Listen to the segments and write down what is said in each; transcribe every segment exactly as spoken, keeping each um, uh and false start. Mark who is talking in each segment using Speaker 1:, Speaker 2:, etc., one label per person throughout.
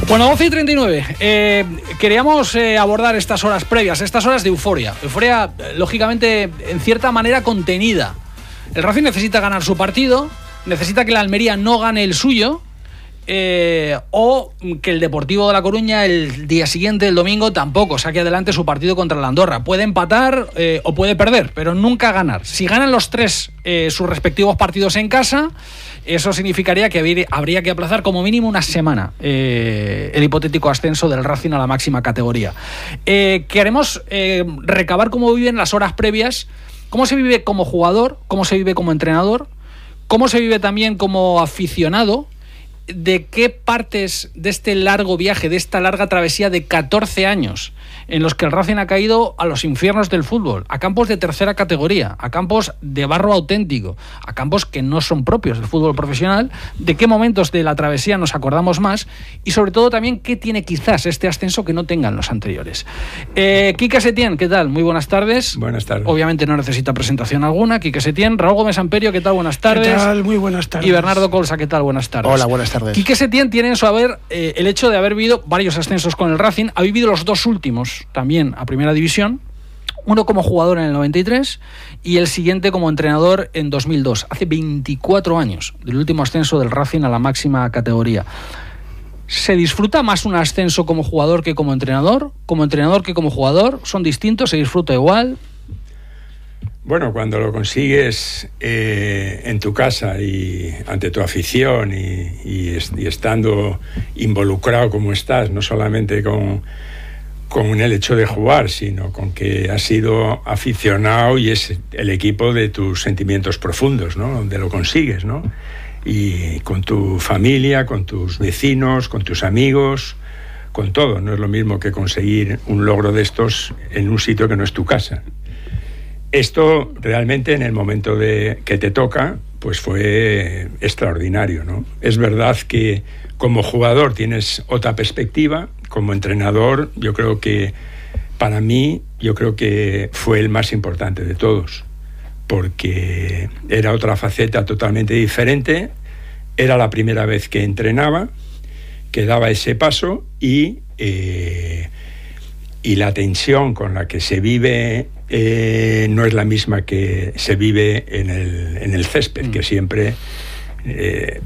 Speaker 1: Bueno, doce y treinta y nueve. Eh, queríamos eh, abordar estas horas previas, estas horas de euforia. Euforia, eh, lógicamente, en cierta manera contenida. El Racing necesita ganar su partido, necesita que la Almería no gane el suyo, eh, o que el Deportivo de La Coruña el día siguiente, el domingo, tampoco saque adelante su partido contra la Andorra. Puede empatar eh, o puede perder, pero nunca ganar. Si ganan los tres eh, sus respectivos partidos en casa, eso significaría que habría que aplazar como mínimo una semana eh, el hipotético ascenso del Racing a la máxima categoría. Eh, queremos eh, recabar cómo viven las horas previas, cómo se vive como jugador, cómo se vive como entrenador, cómo se vive también como aficionado, de qué partes de este largo viaje, de esta larga travesía de catorce años en los que el Racing ha caído a los infiernos del fútbol, a campos de tercera categoría, a campos de barro auténtico, a campos que no son propios del fútbol profesional, de qué momentos de la travesía nos acordamos más y sobre todo también qué tiene quizás este ascenso que no tengan los anteriores. Eh, Quique Setién, ¿qué tal? Muy buenas tardes.
Speaker 2: Buenas tardes.
Speaker 1: Obviamente no necesita presentación alguna. Quique Setién. Raúl Gómez Amperio, ¿qué tal? Buenas tardes.
Speaker 3: ¿Qué tal? Muy buenas tardes.
Speaker 1: Y Bernardo Colsa, ¿qué tal? Buenas tardes.
Speaker 4: Hola, buenas tardes.
Speaker 1: Quique Setién tiene en su haber eh, el hecho de haber vivido varios ascensos con el Racing, ha vivido los dos últimos también a Primera División, uno como jugador en el noventa y tres y el siguiente como entrenador en dos mil dos, hace veinticuatro años del último ascenso del Racing a la máxima categoría. ¿Se disfruta más un ascenso como jugador que como entrenador? ¿Como entrenador que como jugador? ¿Son distintos? ¿Se disfruta igual?
Speaker 2: Bueno, cuando lo consigues eh, en tu casa y ante tu afición y, y, y estando involucrado como estás, no solamente con, con el hecho de jugar, sino con que has sido aficionado y es el equipo de tus sentimientos profundos, ¿no? Donde lo consigues, ¿no? Y con tu familia, con tus vecinos, con tus amigos, con todo. No es lo mismo que conseguir un logro de estos en un sitio que no es tu casa. Esto realmente en el momento de que te toca, pues fue extraordinario, ¿no? Es verdad que como jugador tienes otra perspectiva, como entrenador yo creo que para mí, yo creo que fue el más importante de todos, porque era otra faceta totalmente diferente, era la primera vez que entrenaba, que daba ese paso y, eh, y la tensión con la que se vive Eh, no es la misma que se vive en el, en el césped, mm. que siempre eh,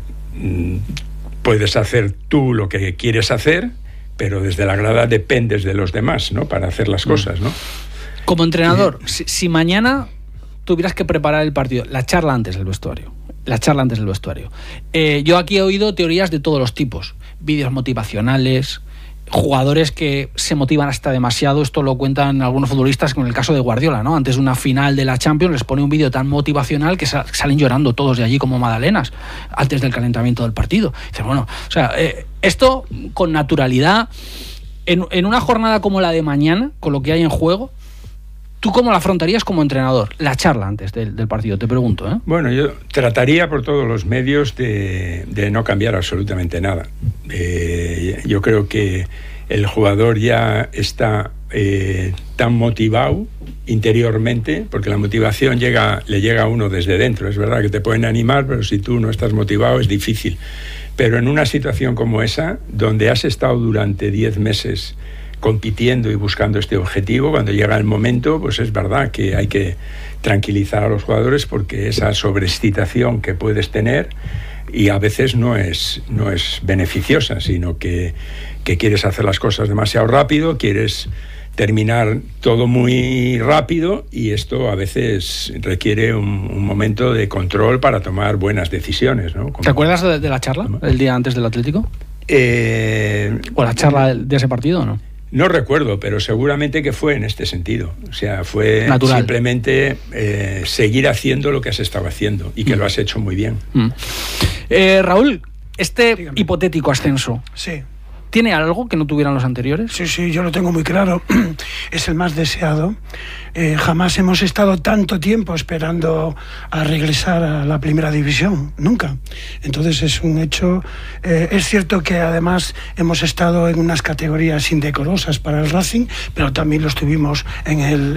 Speaker 2: puedes hacer tú lo que quieres hacer, pero desde la grada dependes de los demás, ¿no? Para hacer las mm. cosas, ¿no?
Speaker 1: Como entrenador, si, si mañana tuvieras que preparar el partido, la charla antes del vestuario, la charla antes del vestuario, eh, yo aquí he oído teorías de todos los tipos, vídeos motivacionales, jugadores que se motivan hasta demasiado. Esto lo cuentan algunos futbolistas, como en el caso de Guardiola, ¿no? Antes de una final de la Champions les pone un vídeo tan motivacional que sal, salen llorando todos de allí como magdalenas antes del calentamiento del partido. Dice, bueno, o sea, eh, esto con naturalidad en, en una jornada como la de mañana, con lo que hay en juego, ¿tú cómo la afrontarías como entrenador? La charla antes del, del partido, te pregunto, ¿eh?
Speaker 2: Bueno, yo trataría por todos los medios de, de no cambiar absolutamente nada. Eh, yo creo que el jugador ya está eh, tan motivado interiormente, porque la motivación llega, le llega a uno desde dentro. Es verdad que te pueden animar, pero si tú no estás motivado es difícil. Pero en una situación como esa, donde has estado durante diez meses compitiendo y buscando este objetivo, cuando llega el momento, pues es verdad que hay que tranquilizar a los jugadores, porque esa sobreexcitación que puedes tener y a veces no es, no es beneficiosa, sino que, que quieres hacer las cosas demasiado rápido, quieres terminar todo muy rápido y esto a veces requiere un, un momento de control para tomar buenas decisiones, ¿no? Como,
Speaker 1: ¿te acuerdas de, de la charla el día antes del Atlético?
Speaker 2: Eh,
Speaker 1: ¿O la charla de ese partido o no?
Speaker 2: No recuerdo, pero seguramente que fue en este sentido. O sea, fue
Speaker 1: natural.
Speaker 2: Simplemente eh, seguir haciendo lo que has estado haciendo y que mm. lo has hecho muy bien.
Speaker 1: Mm. Eh, Raúl, este
Speaker 3: Dígame.
Speaker 1: hipotético ascenso,
Speaker 3: Sí.
Speaker 1: ¿tiene algo que no tuvieran los anteriores?
Speaker 3: Sí, sí, yo lo tengo muy claro. Es el más deseado. Eh, jamás hemos estado tanto tiempo esperando a regresar a la primera división, nunca. Entonces es un hecho. Eh, es cierto que además hemos estado en unas categorías indecorosas para el Racing, pero también lo estuvimos en el